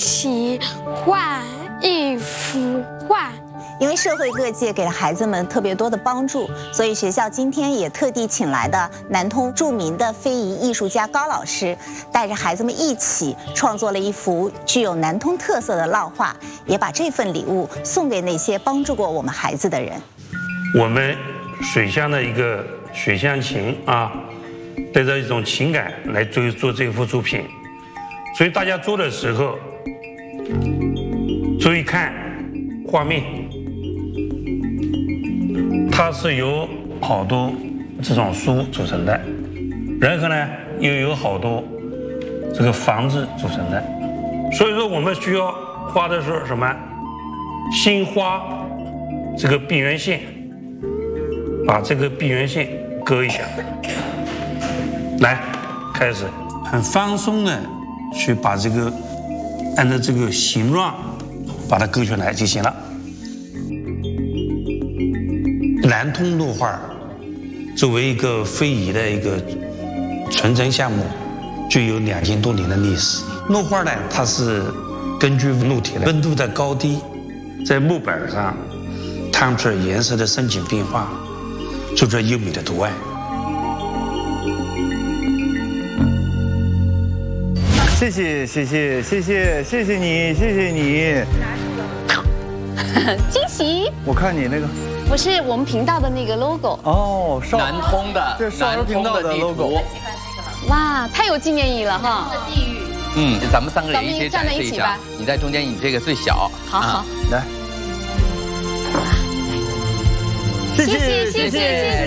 起画一幅画。 因为社会各界给了孩子们特别多的帮助，所以学校今天也特地请来的南通著名的非遗艺术家高老师，带着孩子们一起创作了一幅具有南通特色的烙画，也把这份礼物送给那些帮助过我们孩子的人。 我们水乡的一个水乡情啊，带着一种情感来做这幅作品，所以大家做的时候注意看画面。它是由好多这种书组成的，然后呢又有好多这个房子组成的，所以说我们需要画的是什么？先画这个边缘线，把这个边缘线割一下，来开始很放松的去把这个按照这个形状把它割出来就行了。南通烙画作为一个非遗的一个传承项目，具有2000多年的历史。烙画呢，它是根据烙铁的温度的高低，在木板上烫出颜色的深浅变化，做出优美的图案。 谢谢你。 惊喜！ 我看你那个。 不是我们频道的那个 logo 哦， 南通的， 这少儿频道的 logo。 哇，太有纪念意义了哈！地域。 咱们3个人一起展示一下。你在中间，你这个最小。 好， 来。谢谢，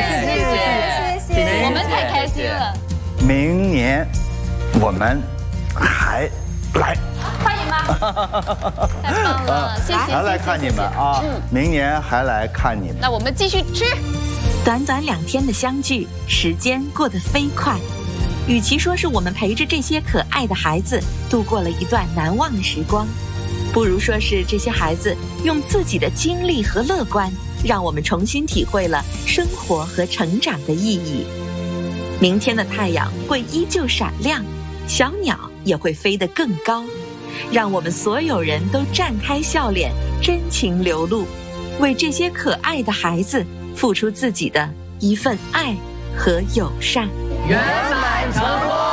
我们太开心了。 明年我们还来。 欢迎吗？太棒了，谢谢。 还来看你们啊！明年还来看你们。 那我们继续吃。 短短2天的相聚，时间过得飞快。与其说是我们陪着这些可爱的孩子度过了一段难忘的时光，不如说是这些孩子用自己的经历和乐观，让我们重新体会了生活和成长的意义。明天的太阳会依旧闪亮，小鸟也会飞得更高。让我们所有人都绽开笑脸，真情流露，为这些可爱的孩子付出自己的一份爱和友善。 圆满成功。